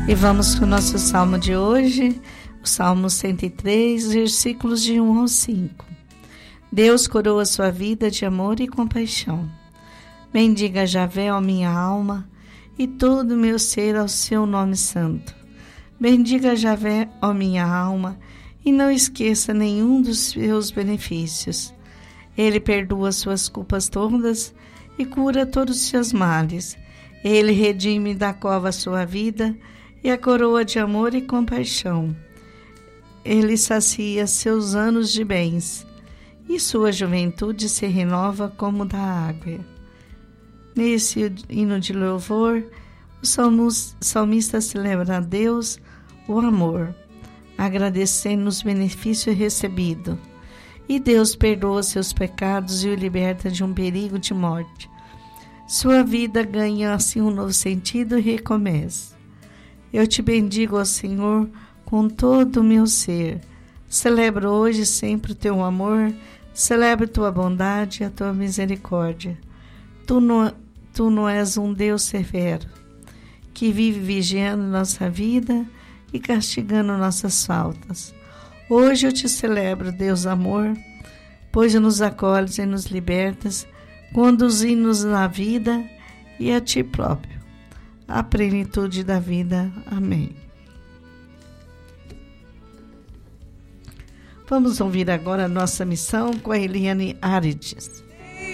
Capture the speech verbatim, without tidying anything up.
E vamos com o nosso salmo de hoje, o Salmo cento e três, versículos de um ao cinco. Deus coroa sua vida de amor e compaixão. Bendiga Javé, ó minha alma, e todo o meu ser ao seu nome santo. Bendiga Javé, ó minha alma, e não esqueça nenhum dos seus benefícios. Ele perdoa suas culpas todas e cura todos os seus males. Ele redime da cova a sua vida e a coroa de amor e compaixão. Ele sacia seus anos de bens, e sua juventude se renova como da água. Nesse hino de louvor, o salmista celebra a Deus o amor, agradecendo os benefícios recebidos. E Deus perdoa seus pecados e o liberta de um perigo de morte. Sua vida ganha assim um novo sentido e recomeça. Eu te bendigo, ó Senhor, com todo o meu ser. Celebro hoje e sempre o teu amor, celebro tua bondade e a tua misericórdia. Tu não, tu não és um Deus severo, que vive vigiando nossa vida e castigando nossas faltas. Hoje eu te celebro, Deus amor, pois nos acolhes e nos libertas, conduzindo-nos na vida e a ti próprio, a plenitude da vida. Amém. Vamos ouvir agora a nossa missão com a Eliane Arides.